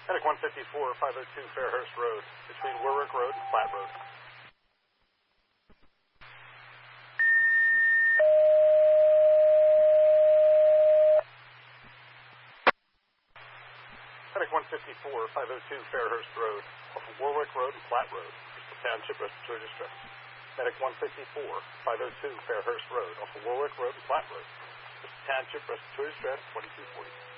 Medic 154, 502 Fairhurst Road, between Warwick Road and Platte Road. Medic 154, 502 Fairhurst Road, off of Warwick Road and Platte Road, Bristol Township, respiratory distress. Medic 154, 502 Fairhurst Road, off of Warwick Road and Platte Road, Bristol Township, respiratory distress, 2240.